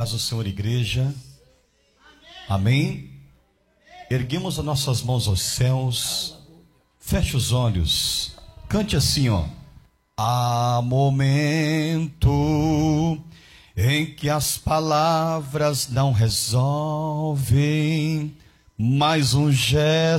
Paz do Senhor, igreja. Amém? Erguemos as nossas mãos aos céus. Feche os olhos. Cante assim, ó. Há momento em que as palavras não resolvem, mas um gesto